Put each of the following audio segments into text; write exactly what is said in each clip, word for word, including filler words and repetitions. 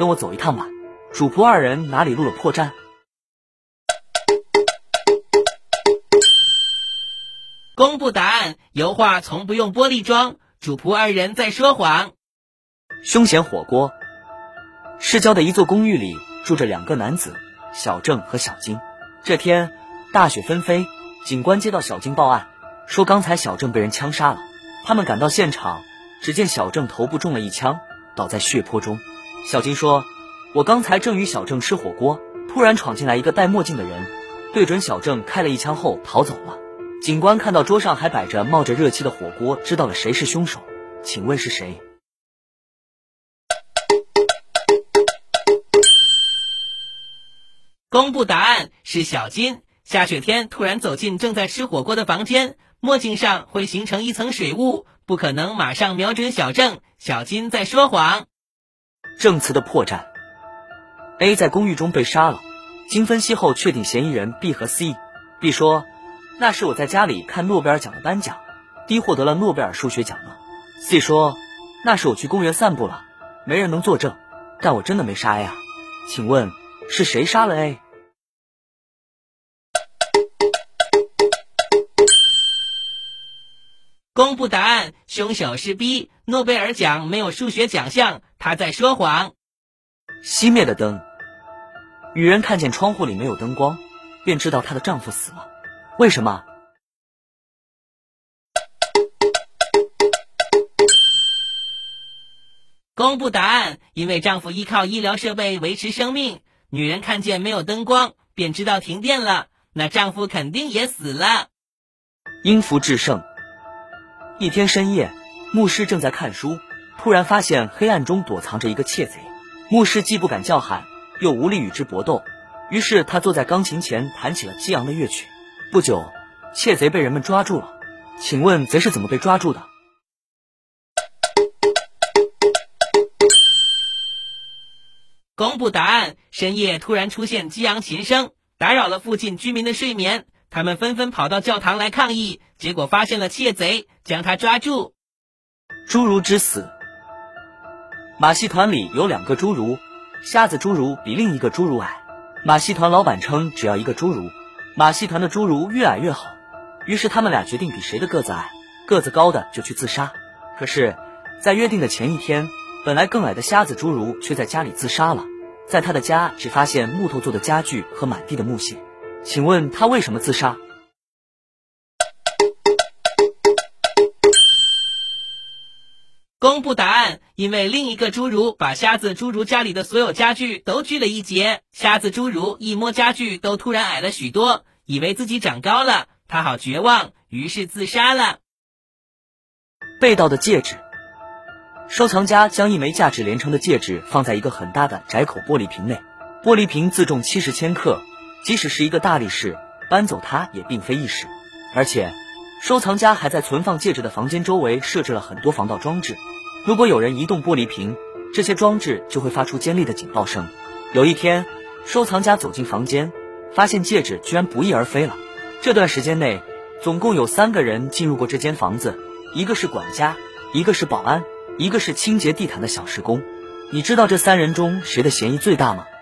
跟我走一趟吧。主仆二人哪里露了破绽？ 公布答案，油画从不用玻璃装，主仆二人在说谎。 凶险火锅。市郊的一座公寓里住着两个男子，小郑和小金。这天大雪纷飞，警官接到小金报案，说刚才小郑被人枪杀了。他们赶到现场，只见小郑头部中了一枪，倒在血泊中。小金说，我刚才正与小郑吃火锅，突然闯进来一个戴墨镜的人，对准小郑开了一枪后逃走了。警官看到桌上还摆着冒着热气的火锅，知道了谁是凶手。请问是谁？ 公布答案，是小金。下雪天突然走进正在吃火锅的房间，墨镜上会形成一层水雾，不可能马上瞄准小郑。小金在说谎。 证词的破绽。 A 在公寓中被杀了，经分析后确定嫌疑人 B 和 C。 B 说，那是我在家里看诺贝尔奖的颁奖， D 获得了诺贝尔数学奖呢。 C 说，那是我去公园散步了，没人能作证，但我真的没杀 A 啊。请问是谁杀了 A？ 公布答案，凶手是 B， 诺贝尔奖没有数学奖项，他在说谎。 熄灭的灯。女人看见窗户里没有灯光，便知道她的丈夫死了。为什么？ 公布答案，因为丈夫依靠医疗设备维持生命。女人看见没有灯光，便知道停电了，那丈夫肯定也死了。 因福制胜。一天深夜，牧师正在看书，突然发现黑暗中躲藏着一个窃贼。牧师既不敢叫喊，又无力与之搏斗，于是他坐在钢琴前弹起了激昂的乐曲。不久，窃贼被人们抓住了。请问贼是怎么被抓住的？ 公布答案，深夜突然出现激昂琴声，打扰了附近居民的睡眠，他们纷纷跑到教堂来抗议，结果发现了窃贼，将他抓住。 侏儒之死。马戏团里有两个侏儒，瞎子侏儒比另一个侏儒矮。马戏团老板称只要一个侏儒，马戏团的侏儒越矮越好，于是他们俩决定比谁的个子矮，个子高的就去自杀。可是在约定的前一天，本来更矮的瞎子侏儒却在家里自杀了。在他的家只发现木头做的家具和满地的木屑。请问他为什么自杀？ 公布答案，因为另一个侏儒把瞎子侏儒家里的所有家具都锯了一截，瞎子侏儒一摸家具都突然矮了许多，以为自己长高了，他好绝望，于是自杀了。 被盗的戒指。收藏家将一枚价值连城的戒指放在一个很大的窄口玻璃瓶内，玻璃瓶自重七十千克，即使是一个大力士搬走它也并非易事。而且收藏家还在存放戒指的房间周围设置了很多防盗装置，如果有人移动玻璃瓶，这些装置就会发出尖利的警报声。有一天，收藏家走进房间，发现戒指居然不翼而飞了。这段时间内，总共有三个人进入过这间房子，一个是管家，一个是保安，一个是清洁地毯的小时工。你知道这三人中谁的嫌疑最大吗？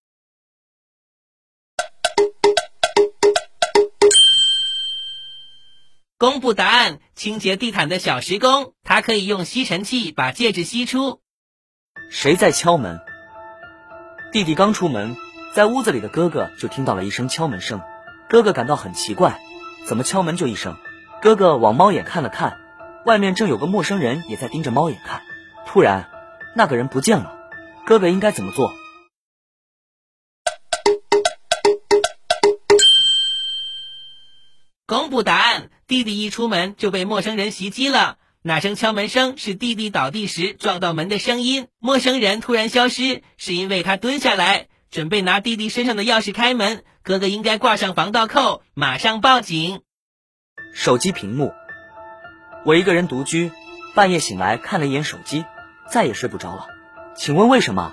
公布答案，清洁地毯的小时工，他可以用吸尘器把戒指吸出。 谁在敲门？弟弟刚出门，在屋子里的哥哥就听到了一声敲门声。哥哥感到很奇怪，怎么敲门就一声？哥哥往猫眼看了看，外面正有个陌生人也在盯着猫眼看。突然，那个人不见了。哥哥应该怎么做？ 公布答案，弟弟一出门就被陌生人袭击了。那声敲门声是弟弟倒地时撞到门的声音，陌生人突然消失，是因为他蹲下来准备拿弟弟身上的钥匙开门，哥哥应该挂上防盗扣，马上报警。 手机屏幕。我一个人独居，半夜醒来看了一眼手机，再也睡不着了。请问为什么？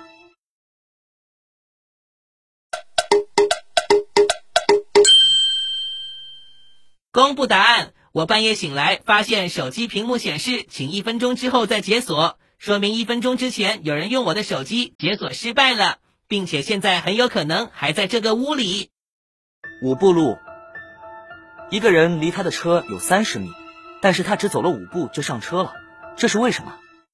公布答案，我半夜醒来发现手机屏幕显示请一分钟之后再解锁， 说明一分钟之前有人用我的手机解锁失败了，并且现在很有可能还在这个屋里。 五步路，一个人离他的车有三十米，但是他只走了五步就上车了，这是为什么？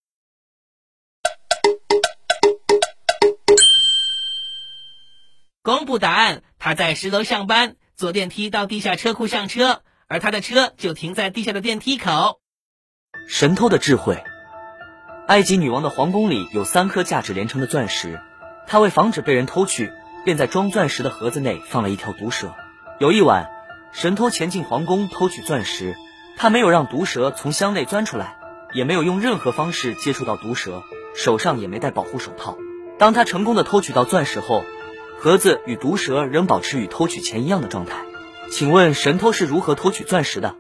公布答案，他在十楼上班，坐电梯到地下车库上车，而他的车就停在地下的电梯口。 神偷的智慧。埃及女王的皇宫里有三颗价值连城的钻石，她为防止被人偷去，便在装钻石的盒子内放了一条毒蛇。有一晚，神偷潜进皇宫偷取钻石，他没有让毒蛇从箱内钻出来，也没有用任何方式接触到毒蛇，手上也没戴保护手套。当他成功的偷取到钻石后，盒子与毒蛇仍保持与偷取前一样的状态。请问神偷是如何偷取钻石的？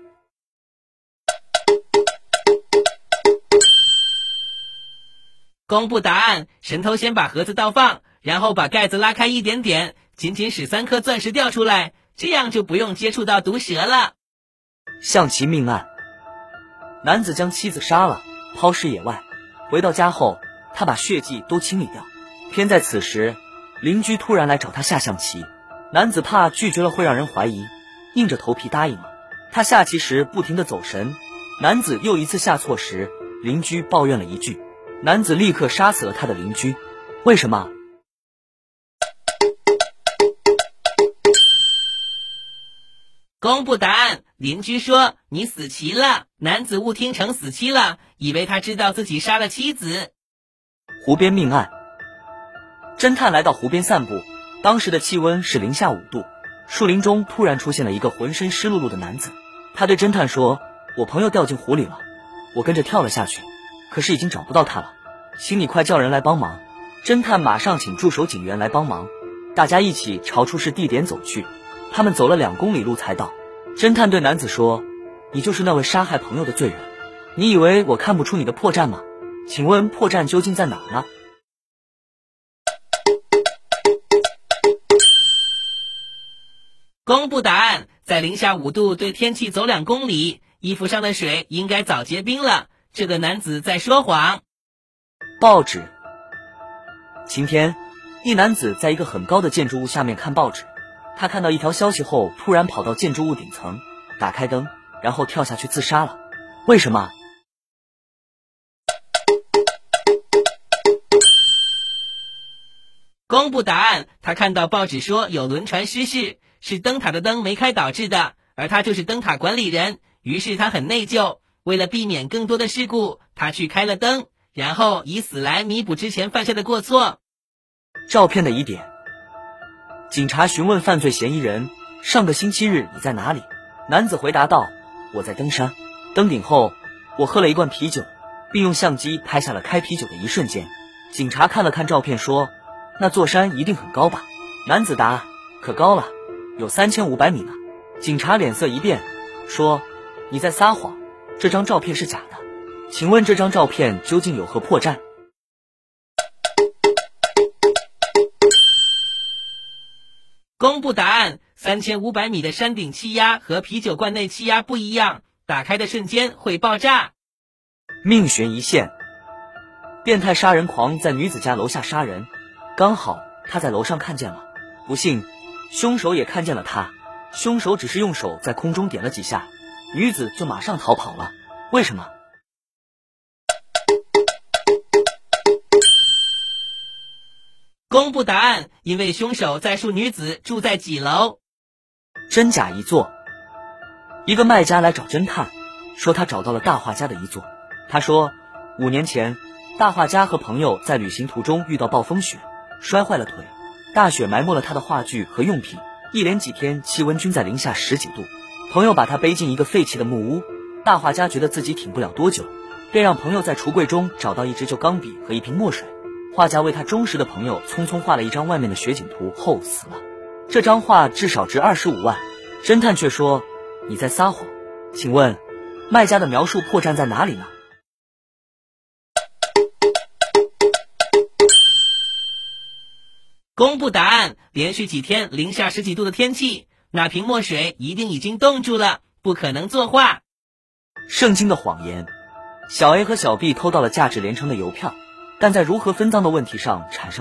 公布答案，神偷先把盒子倒放，然后把盖子拉开一点点，仅仅使三颗钻石掉出来，这样就不用接触到毒蛇了。 象棋命案，男子将妻子杀了，抛尸野外，回到家后，他把血迹都清理掉。偏在此时，邻居突然来找他下象棋，男子怕拒绝了会让人怀疑，硬着头皮答应了。他下棋时不停地走神，男子又一次下错时，邻居抱怨了一句，男子立刻杀死了他的邻居。为什么？ 公布答案，邻居说你死棋了，男子误听成死期了，以为他知道自己杀了妻子。 湖边命案，侦探来到湖边散步，当时的气温是零下五度，树林中突然出现了一个浑身湿漉漉的男子。他对侦探说，我朋友掉进湖里了，我跟着跳了下去，可是已经找不到他了，请你快叫人来帮忙。侦探马上请驻守警员来帮忙，大家一起朝出事地点走去。他们走了两公里路才到。侦探对男子说，你就是那位杀害朋友的罪人，你以为我看不出你的破绽吗？请问破绽究竟在哪儿呢？ 公布答案，在零下五度对天气走两公里，衣服上的水应该早结冰了，这个男子在说谎。 报纸。晴天，一男子在一个很高的建筑物下面看报纸，他看到一条消息后，突然跑到建筑物顶层，打开灯，然后跳下去自杀了。为什么？ 公布答案，他看到报纸说有轮船失事，是灯塔的灯没开导致的，而他就是灯塔管理人，于是他很内疚，为了避免更多的事故，他去开了灯，然后以死来弥补之前犯下的过错。 照片的疑点。警察询问犯罪嫌疑人，上个星期日你在哪里？男子回答道，我在登山，登顶后我喝了一罐啤酒，并用相机拍下了开啤酒的一瞬间。警察看了看照片说，那座山一定很高吧？男子答，可高了，有三千五百米呢。警察脸色一变，说，你在撒谎，这张照片是假的，请问这张照片究竟有何破绽？ 公布答案，三千五百米的山顶气压和啤酒罐内气压不一样，打开的瞬间会爆炸。 命悬一线。变态杀人狂在女子家楼下杀人，刚好他在楼上看见了，不幸凶手也看见了他，凶手只是用手在空中点了几下，女子就马上逃跑了。为什么？ 公布答案，因为凶手在述女子住在几楼。 真假一座。一个卖家来找侦探，说他找到了大画家的遗作。他说，五年前大画家和朋友在旅行途中遇到暴风雪，摔坏了腿，大雪埋没了他的画具和用品，一连几天气温均在零下十几度。朋友把他背进一个废弃的木屋，大画家觉得自己挺不了多久，便让朋友在橱柜中找到一支旧钢笔和一瓶墨水。画家为他忠实的朋友匆匆画了一张外面的雪景图后死了。这张画至少值二十五万。侦探却说，你在撒谎，请问卖家的描述破绽在哪里呢？ 公布答案，连续几天零下十几度的天气，那瓶墨水一定已经冻住了，不可能作画。 圣经的谎言。 小 A 和小 B 偷到了价值连城的邮票，但在如何分赃的问题上产生